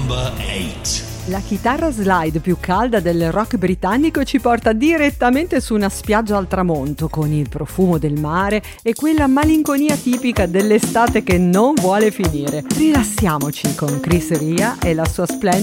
La chitarra slide più calda del rock britannico ci porta direttamente su una spiaggia al tramonto con il profumo del mare e quella malinconia tipica dell'estate che non vuole finire. Rilassiamoci con Chris Ria e la sua splendida